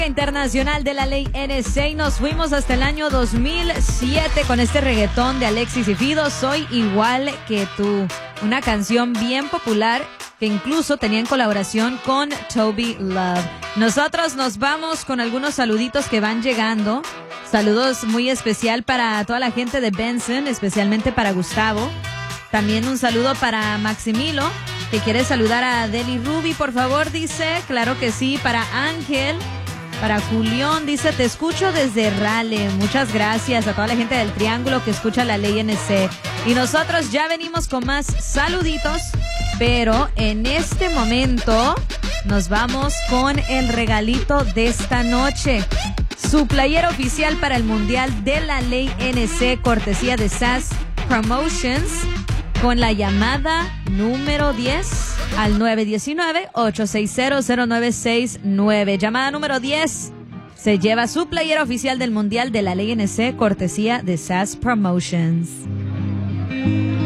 Internacional de la Ley NC y nos fuimos hasta el año 2007 con este reggaetón de Alexis y Fido, Soy Igual que Tú. Una canción bien popular que incluso tenía en colaboración con Toby Love. Nosotros nos vamos con algunos saluditos que van llegando. Saludos muy especial para toda la gente de Benson, especialmente para Gustavo. También un saludo para Maximilo, que quiere saludar a Deli Ruby, por favor, dice. Claro que sí. Para Ángel, para Julián, dice, te escucho desde Raleigh. Muchas gracias a toda la gente del Triángulo que escucha la Ley NC. Y nosotros ya venimos con más saluditos, pero en este momento nos vamos con el regalito de esta noche. Su playera oficial para el Mundial de la Ley NC, cortesía de SAS Promotions, con la llamada número 10 al 919-860-0969. Llamada número 10 se lleva su playera oficial del Mundial de la Ley NC, cortesía de SAS Promotions.